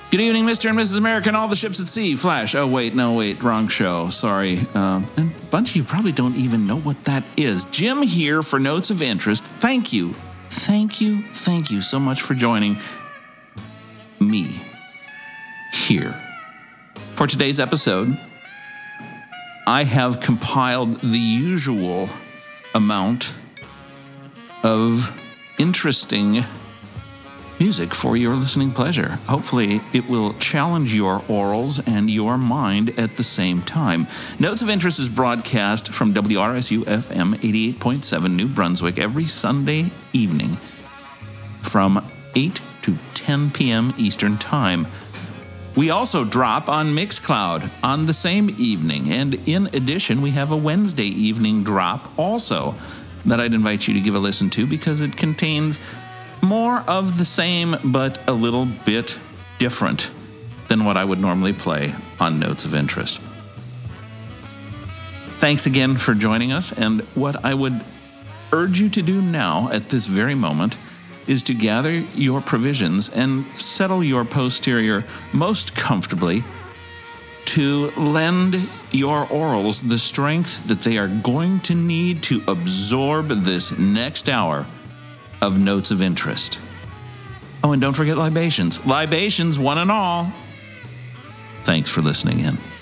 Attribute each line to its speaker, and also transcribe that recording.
Speaker 1: Good evening, Mr. and Mrs. America and all the ships at sea. Flash. Oh, wait, wrong show. Sorry. And a bunch of you probably don't even know what that is. Jim here for Notes of Interest. Thank you so much for joining me here. For today's episode, I have compiled the usual amount of interesting music for your listening pleasure. Hopefully, it will challenge your orals and your mind at the same time. Notes of Interest is broadcast from WRSU-FM 88.7 New Brunswick every Sunday evening from 8 to 10 p.m. Eastern Time. We also drop on Mixcloud on the same evening, and in addition, we have a Wednesday evening drop also that I'd invite you to give a listen to because it contains more of the same, but a little bit different than what I would normally play on Notes of Interest. Thanks again for joining us, and what I would urge you to do now at this very moment is to gather your provisions and settle your posterior most comfortably to lend your orals the strength that they are going to need to absorb this next hour of Notes of Interest. Oh, and don't forget libations. Libations, one and all. Thanks for listening in.